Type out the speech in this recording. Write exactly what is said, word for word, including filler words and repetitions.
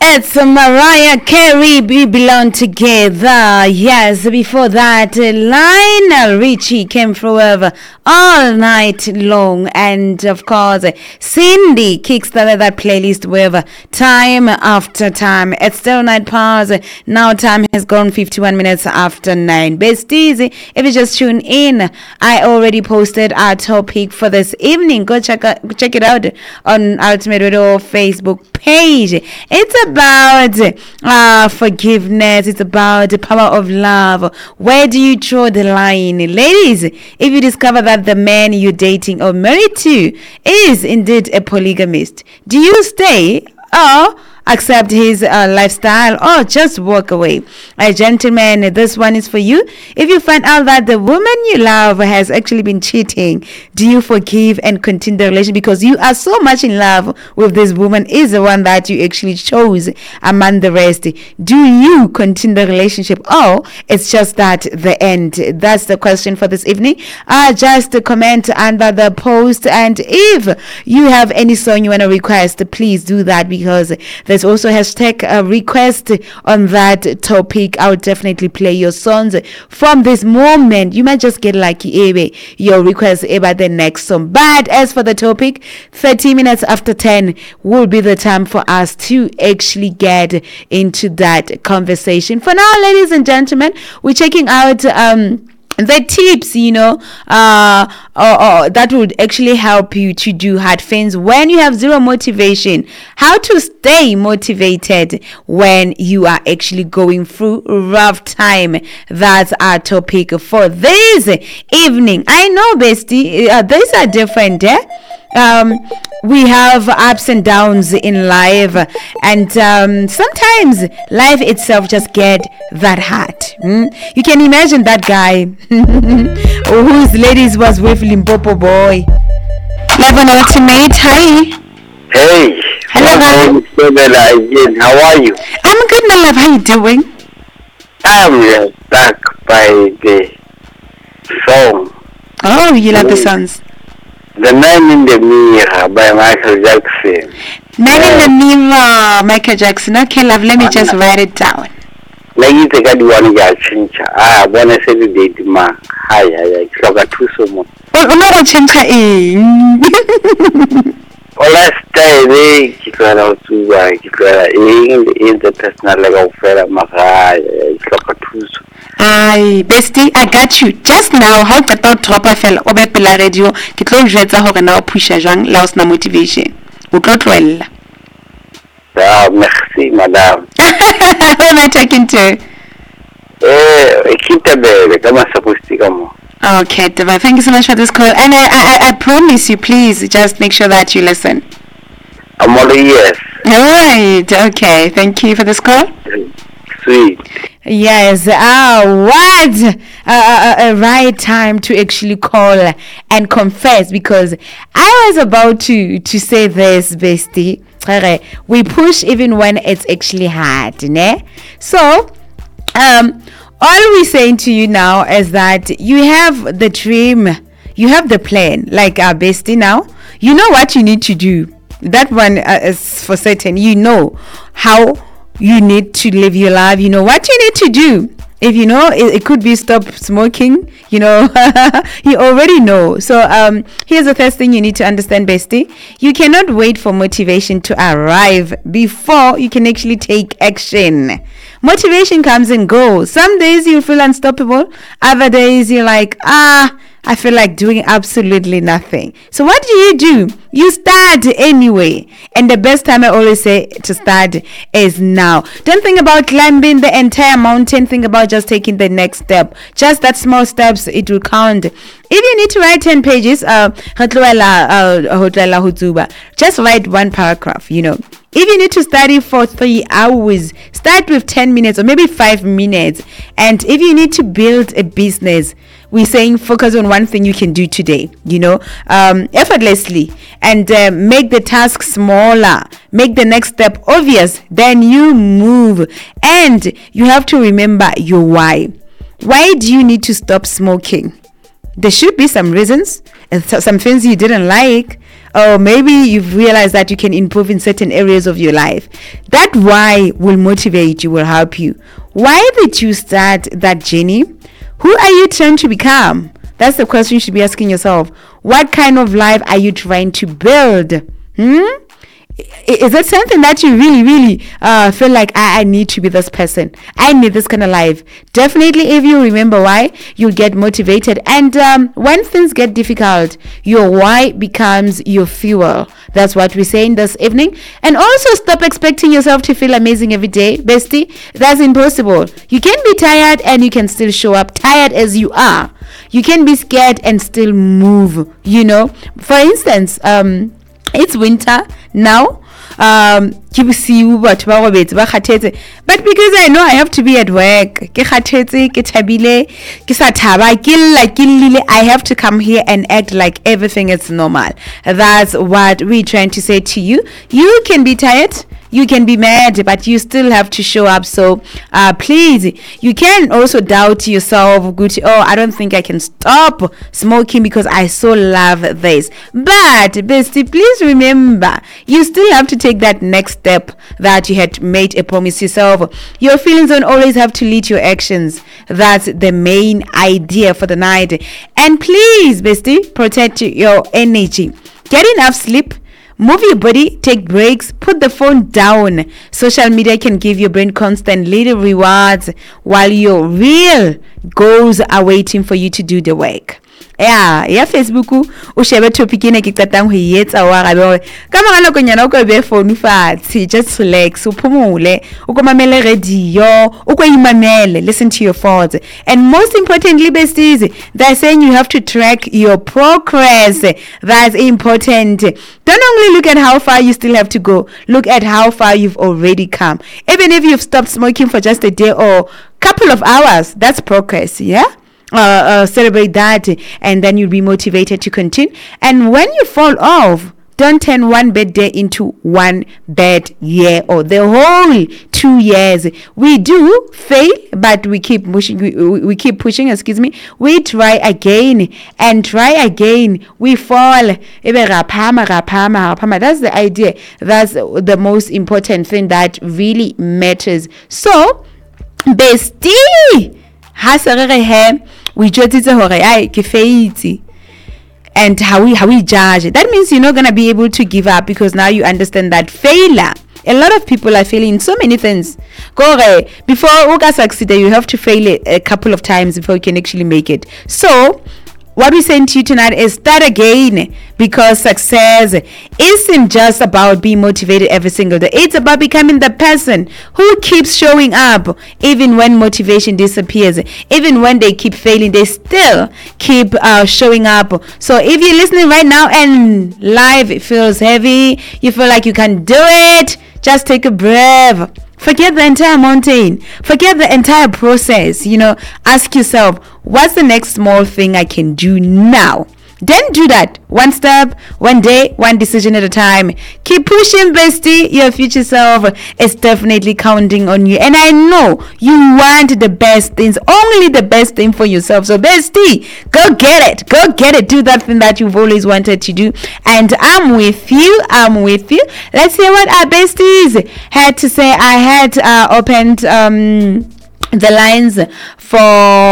It's Mariah Carey, We Belong Together. Yes, before that, uh, Lionel Richie came through all night long. And of course, Cindy kickstarted that playlist with Time After Time. It's still night pause. Now time has gone fifty-one minutes after nine. Besties, if you just tune in, I already posted our topic for this evening. Go check out, check it out on Ultimate Radio Facebook page. It's about uh, forgiveness. It's about the power of love. Where do you draw the line? Ladies, if you discover that the man you're dating or married to is indeed a polygamist, do you stay or accept his uh, lifestyle or just walk away? A gentleman, this one is for you. If you find out that the woman you love has actually been cheating, do you forgive and continue the relationship because you are so much in love with this woman, is the one that you actually chose among the rest? Do you continue the relationship or it's just that the end? That's the question for this evening. Uh, just comment under the post, and if you have any song you want to request, please do that, because there's also hashtag uh, request on that topic. I would definitely play your songs from this moment. You might just get lucky, ebe, your request about the next song. But as for the topic, thirty minutes after ten will be the time for us to actually get into that conversation. For now, ladies and gentlemen, we're checking out um the tips, you know, uh, or, or that would actually help you to do hard things when you have zero motivation. How to stay motivated when you are actually going through rough time. That's our topic for this evening. I know, bestie, uh, these are different, eh? Um, we have ups and downs in life, and um, sometimes life itself just get that hard. Hmm? You can imagine that guy whose ladies was with Limpopo boy. Love on Ultimate. Hi. Hey. Hello. Again. How are you? I'm good, my love. How you doing? I'm stuck by the song. Oh, you love the songs. The Man in the Mirror by Michael Jackson. Man in the Mirror, Michael Jackson. Okay, love, let me just write it down. Like you take a one ya chincha. Ah, bona se di date ma. Hi, hi, hloka thuso mo. O no go chincha eng? O last day ke tloela go tsuba, ke tloela eng in the personal le go fela maga hloka thuso. Ai, bestie, I got you. Just now, how ka to tropa fela o be pela radio, ke tlo jetsa hore na o pusha jang la osna motivation. O tlo tloella. Ah, merci, madame. Who am I talking to? Eh, Kitabele, kama sapusti kamo. Okay, Deva, thank you so much for this call. And I, I, I promise you, please, just make sure that you listen. I'm all yes. All right, okay. Thank you for this call. Sweet. Yes, ah, what a uh, uh, uh, right time to actually call and confess, because I was about to to say this, bestie. We push even when it's actually hard, ne? So, um, all we're saying to you now is that you have the dream, you have the plan, like our bestie now. You know what you need to do. That one uh, is for certain. You know how you need to live your life. You know what you need to do. If you know, it, it could be stop smoking, you know, you already know. So um, here's the first thing you need to understand, bestie. You cannot wait for motivation to arrive before you can actually take action. Motivation comes and goes. Some days you feel unstoppable. Other days you're like, ah, I feel like doing absolutely nothing. So what do you do? You start anyway. And the best time I always say to start is now. Don't think about climbing the entire mountain. Think about just taking the next step. Just that small steps, it will count. If you need to write ten pages, uh, just write one paragraph, you know. If you need to study for three hours, start with ten minutes or maybe five minutes. And if you need to build a business, we're saying focus on one thing you can do today, you know, um, effortlessly, and uh, make the task smaller, make the next step obvious, then you move. And you have to remember your why. Why do you need to stop smoking? There should be some reasons, some things you didn't like, or maybe you've realized that you can improve in certain areas of your life. That why will motivate you, will help you. Why did you start that journey? Who are you trying to become? That's the question you should be asking yourself. What kind of life are you trying to build? Hmm? Is it something that you really, really uh, feel like, I, I need to be this person? I need this kind of life. Definitely, if you remember why, you'll get motivated. And um, when things get difficult, your why becomes your fuel. That's what we're saying this evening. And also, stop expecting yourself to feel amazing every day, bestie. That's impossible. You can be tired and you can still show up tired as you are. You can be scared and still move, you know. For instance, um, it's winter now. Um, but because I know I have to be at work, I have to come here and act like everything is normal. That's what we're trying to say to you. You can be tired, you can be mad, but you still have to show up. So uh, please, you can also doubt yourself. Good, oh, I don't think I can stop smoking because I so love this. But bestie, please remember, you still have to take that next step that you had made a promise yourself. Your feelings don't always have to lead your actions. That's the main idea for the night. And please, bestie, protect your energy. Get enough sleep. Move your body, take breaks, put the phone down. Social media can give your brain constant little rewards while your real goals are waiting for you to do the work. Yeah, ya Facebook o shebe topic ene ke qetang ho etsa wa gabe ka mora nako nyana o ko be phone fatshe, just relax, o phomole, o ko mamele radio, o ko imamele, listen to your thoughts. And most importantly, besties, they're saying you have to track your progress. That's important. Don't only look at how far you still have to go, look at how far you've already come. Even if you've stopped smoking for just a day or couple of hours, that's progress. Yeah. Uh, uh, celebrate that, and then you'll be motivated to continue. And when you fall off, don't turn one bad day into one bad year or the whole two years. We do fail, but we keep pushing. We, we keep pushing. Excuse me. We try again and try again. We fall. That's the idea. That's the most important thing that really matters. So, bestie. We judge it and how we how we judge it. That means you're not gonna be able to give up because now you understand that failure. A lot of people are failing in so many things. Go before you can succeed, you have to fail it a couple of times before you can actually make it. So what we're saying to you tonight is start again, because success isn't just about being motivated every single day. It's about becoming the person who keeps showing up even when motivation disappears. Even when they keep failing, they still keep uh, showing up. So if you're listening right now and life feels heavy, you feel like you can't do it, just take a breath. Forget the entire mountain. Forget the entire process. You know, ask yourself, what's the next small thing I can do now? Then do that. One step, one day, one decision at a time. Keep pushing, bestie. Your future self is definitely counting on you. And I know you want the best things, only the best thing for yourself. So, bestie, go get it. Go get it. Do that thing that you've always wanted to do. And I'm with you. I'm with you. Let's hear what our besties had to say. I had uh, opened um, the lines for